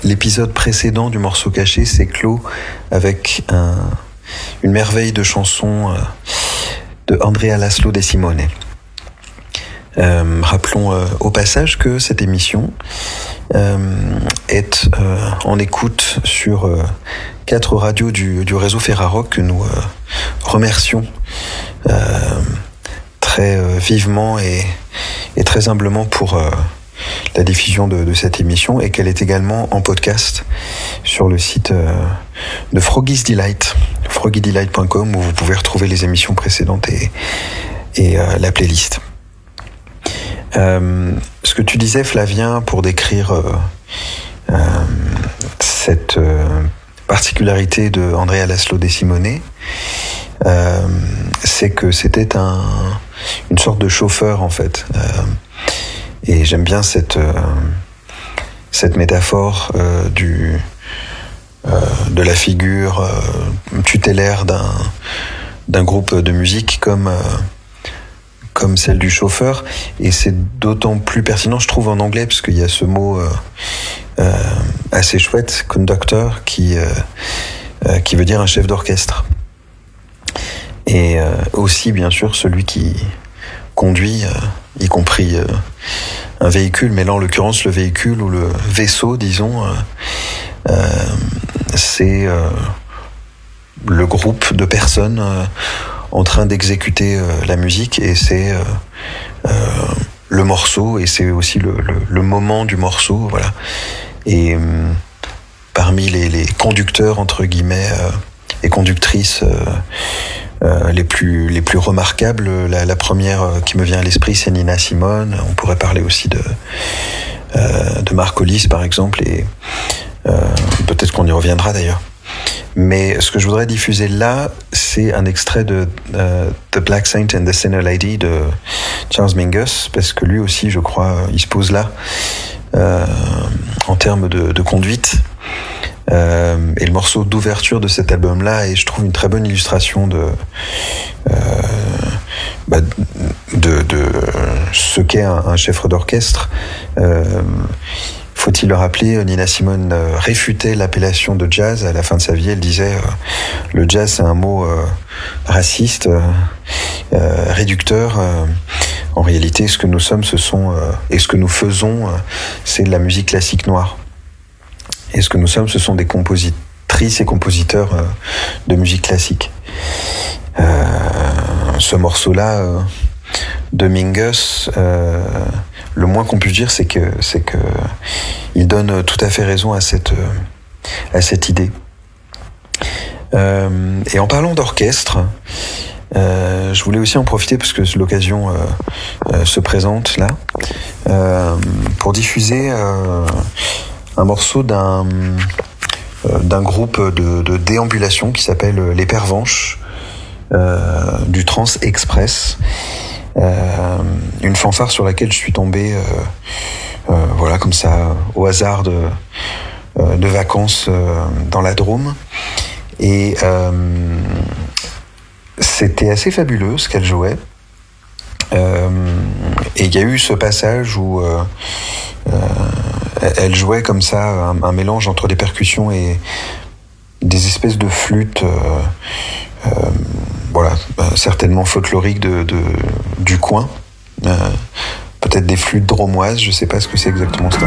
l'épisode précédent du morceau caché s'est clos avec une merveille de chanson de Andrea Laszlo De Simone. Rappelons au passage que cette émission est en écoute sur 4 radios du réseau Ferrarock que nous remercions très vivement et très humblement pour la diffusion de cette émission, et qu'elle est également en podcast sur le site de Froggy's Delight, froggyDelight.com, où vous pouvez retrouver les émissions précédentes et la playlist. Ce que tu disais, Flavien, pour décrire cette particularité de Andrea Laszlo De Simone, c'est que c'était une sorte de chauffeur, en fait. Et j'aime bien cette métaphore de la figure tutélaire d'un groupe de musique comme celle du chauffeur. Et c'est d'autant plus pertinent, je trouve, en anglais, parce qu'il y a ce mot assez chouette, conductor, qui veut dire un chef d'orchestre. Et aussi, bien sûr, celui qui conduit, y compris un véhicule, mais là, en l'occurrence, le véhicule ou le vaisseau, disons, c'est le groupe de personnes en train d'exécuter la musique, et c'est le morceau, et c'est aussi le moment du morceau, voilà. Et parmi les conducteurs, entre guillemets, et conductrices les plus remarquables, la première qui me vient à l'esprit, c'est Nina Simone. On pourrait parler aussi de Marcolis, par exemple, et peut-être qu'on y reviendra d'ailleurs. Mais ce que je voudrais diffuser là, c'est un extrait de The Black Saint and the Sinner Lady de Charles Mingus, parce que lui aussi, je crois, il se pose là en termes de conduite. Et le morceau d'ouverture de cet album-là est, je trouve, une très bonne illustration de ce qu'est un chef d'orchestre. Faut-il le rappeler, Nina Simone réfutait l'appellation de jazz à la fin de sa vie. Elle disait le jazz, c'est un mot raciste, réducteur. En réalité, ce que nous sommes, et ce que nous faisons, c'est de la musique classique noire. Et ce que nous sommes, ce sont des compositrices et compositeurs de musique classique. Ce morceau-là de Mingus, le moins qu'on puisse dire, c'est que il donne tout à fait raison à cette idée. Et en parlant d'orchestre, je voulais aussi en profiter, parce que l'occasion se présente là, pour diffuser un morceau d'un groupe de déambulation qui s'appelle Les Pervenches, du Trans Express, une fanfare sur laquelle je suis tombé voilà, comme ça, au hasard de vacances dans la Drôme, et c'était assez fabuleux ce qu'elle jouait. Et il y a eu ce passage où elle jouait comme ça un mélange entre des percussions et des espèces de flûtes, voilà, certainement folkloriques du coin, peut-être des flûtes dromoises, je sais pas ce que c'est exactement.